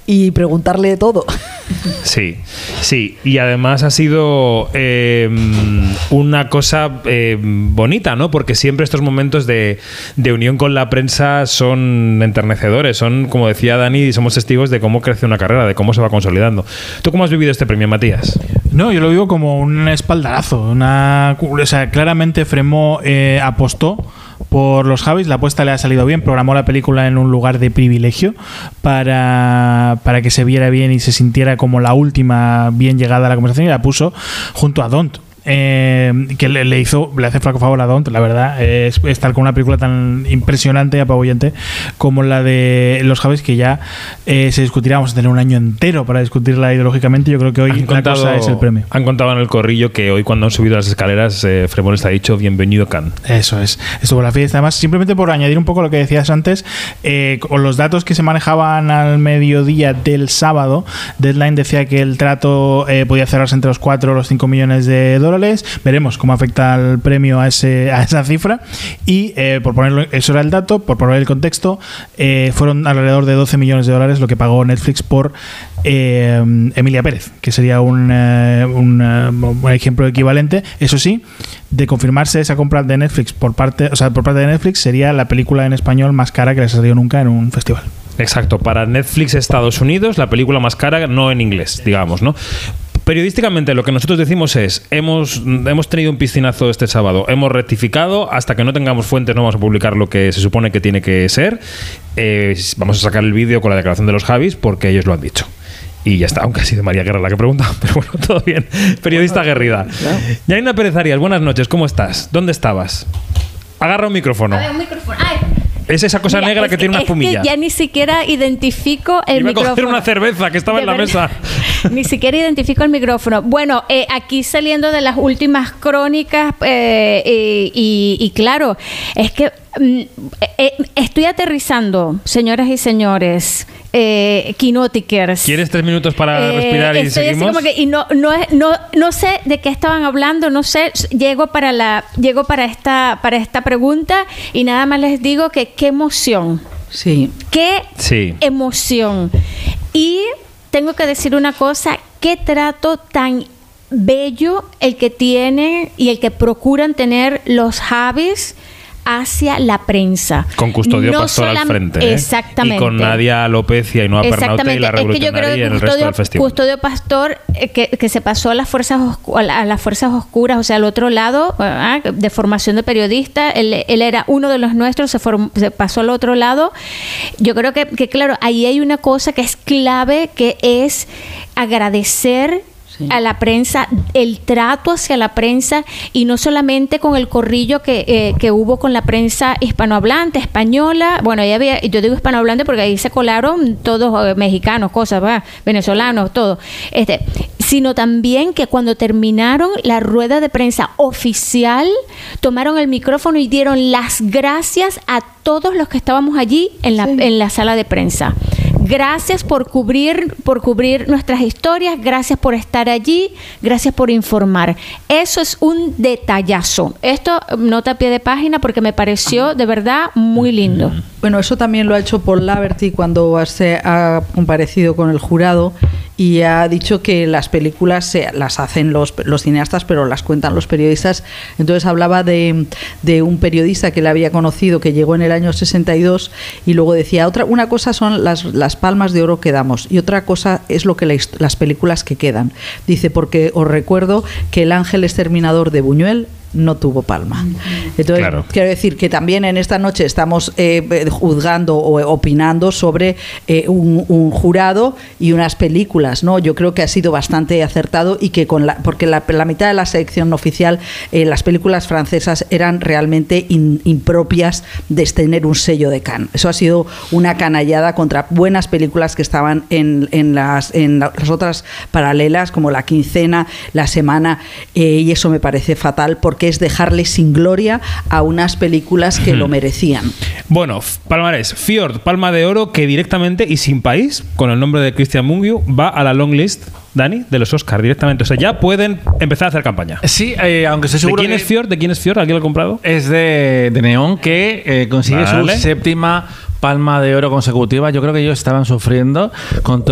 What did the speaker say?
y preguntarle todo. Sí, sí, y además ha sido una cosa bonita, ¿no? Porque siempre estos momentos de unión con la prensa son enternecedores, son, como decía Dani, somos testigos de cómo crece una carrera, de cómo se va consolidando. ¿Tú cómo has vivido este premio, Matías? No, yo lo vivo como un espaldarazo, o sea, claramente Fremont apostó por los Javis, la apuesta le ha salido bien, programó la película en un lugar de privilegio para que se viera bien y se sintiera como la última bien llegada a la conversación, y la puso junto a Don't. Que le hace flaco favor a Don't, la verdad, es estar con una película tan impresionante y apabullante como la de los Javis, que ya se discutirá, vamos a tener un año entero para discutirla ideológicamente. Yo creo que hoy la cosa es el premio. Han contado en el corrillo que hoy, cuando han subido las escaleras, Fremont les ha dicho bienvenido Cannes. Eso es, estuvo la fiesta. Además, simplemente por añadir un poco lo que decías antes, con los datos que se manejaban al mediodía del sábado, Deadline decía que el trato podía cerrarse entre los 4 o los 5 millones de dólares. Veremos cómo afecta el premio a esa cifra. Y por ponerlo, eso era el dato, por poner el contexto, fueron alrededor de 12 millones de dólares lo que pagó Netflix por Emilia Pérez, que sería un ejemplo equivalente. Eso sí, de confirmarse esa compra de Netflix por parte de Netflix, sería la película en español más cara que les ha salido nunca en un festival. Exacto, para Netflix Estados Unidos, la película más cara, no en inglés, digamos, ¿no? Periodísticamente, lo que nosotros decimos es: hemos tenido un piscinazo este sábado, hemos rectificado, hasta que no tengamos fuentes no vamos a publicar lo que se supone que tiene que ser. Vamos a sacar el vídeo con la declaración de los Javis porque ellos lo han dicho. Y ya está, aunque ha sido María Guerra la que pregunta, pero bueno, todo bien. Periodista aguerrida. Claro. Yanina Pérez Arias, buenas noches, ¿cómo estás? ¿Dónde estabas? Agarra un micrófono. A ver, un micrófono. Ay. Es esa cosa negra que tiene una espumilla. Que ya ni siquiera identifico el micrófono. Iba a coger una cerveza que estaba en la mesa. Ni siquiera identifico el micrófono. Bueno, aquí saliendo de las últimas crónicas, y claro, es que estoy aterrizando, señoras y señores, Kinotikers. ¿Quieres 3 minutos para respirar y seguimos? Como que, y no sé de qué estaban hablando, no sé. Llego para esta pregunta y nada más les digo que qué emoción. Sí. Qué emoción. Y tengo que decir una cosa, qué trato tan bello el que tienen y el que procuran tener los Javis hacia la prensa. Con Custodio Pastor al frente. Exactamente. Y con Nadia López y Ainhoa Pernaute y la Revolucionaria y el resto del festival. Custodio Pastor, que se pasó a las fuerzas oscuras, o sea, al otro lado, de formación de periodista. Él era uno de los nuestros, se pasó al otro lado. Yo creo que claro, ahí hay una cosa que es clave, que es agradecer a la prensa, el trato hacia la prensa, y no solamente con el corrillo que hubo con la prensa hispanohablante, española. Bueno, yo digo hispanohablante porque ahí se colaron todos mexicanos, venezolanos, todo. Sino también que cuando terminaron la rueda de prensa oficial, tomaron el micrófono y dieron las gracias a todos los que estábamos allí en la sala de prensa. Gracias por cubrir nuestras historias, gracias por estar allí, gracias por informar. Eso es un detallazo. Esto, nota a pie de página, porque me pareció de verdad muy lindo. Bueno, eso también lo ha hecho Paul Laverty cuando ha comparecido con el jurado, y ha dicho que las películas las hacen los cineastas, pero las cuentan los periodistas. Entonces hablaba de un periodista que le había conocido, que llegó en el año 62, y luego decía, una cosa son las palmas de oro que damos y otra cosa es lo que las películas que quedan. Dice, porque os recuerdo que El ángel exterminador de Buñuel no tuvo palma. Entonces, claro, quiero decir que también en esta noche estamos juzgando o opinando sobre un jurado y unas películas, ¿no? Yo creo que ha sido bastante acertado, y que porque la mitad de la selección oficial, las películas francesas eran realmente impropias de tener un sello de Cannes. Eso ha sido una canallada contra buenas películas que estaban en las otras paralelas, como La Quincena, La Semana, y eso me parece fatal, porque es dejarle sin gloria a unas películas que lo merecían. Bueno, palmarés: Fjord, Palma de Oro, que directamente y sin país, con el nombre de Christian Mungiu, va a la long list, Dani, de los Oscars directamente. O sea, ya pueden empezar a hacer campaña. Sí, aunque estoy seguro. ¿De quién es Fjord? ¿De quién es Fjord? ¿Alguien lo ha comprado? Es de Neon, que consigue su 7ª Palma de Oro consecutiva. Yo creo que ellos estaban sufriendo con todo